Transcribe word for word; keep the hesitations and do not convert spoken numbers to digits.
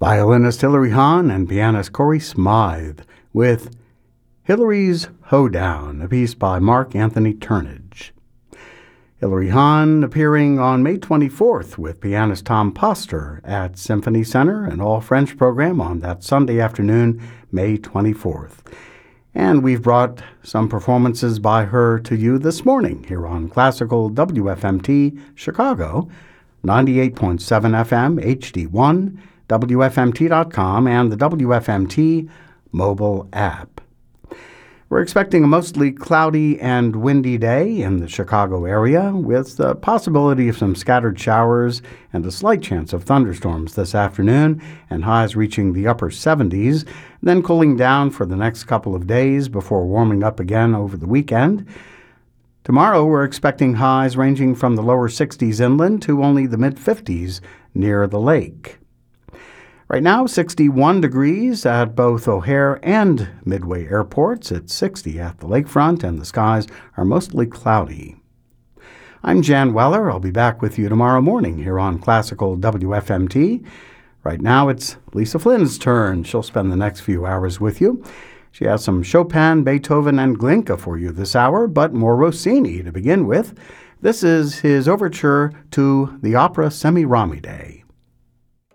violinist Hilary Hahn and pianist Corey Smythe with Hilary's Hoedown, a piece by Mark Anthony Turnage. Hilary Hahn appearing on May twenty-fourth with pianist Tom Poster at Symphony Center, an all-French program on that Sunday afternoon, May twenty-fourth. And we've brought some performances by her to you this morning here on Classical W F M T Chicago, ninety-eight point seven F M, H D one, W F M T dot com, and the W F M T mobile app. We're expecting a mostly cloudy and windy day in the Chicago area, with the possibility of some scattered showers and a slight chance of thunderstorms this afternoon, and highs reaching the upper seventies, then cooling down for the next couple of days before warming up again over the weekend. Tomorrow, we're expecting highs ranging from the lower sixties inland to only the mid-fifties near the lake. Right now, sixty-one degrees at both O'Hare and Midway airports. It's sixty at the lakefront, and the skies are mostly cloudy. I'm Jan Weller. I'll be back with you tomorrow morning here on Classical W F M T. Right now, it's Lisa Flynn's turn. She'll spend the next few hours with you. She has some Chopin, Beethoven, and Glinka for you this hour, but more Rossini to begin with. This is his overture to the opera Semiramide.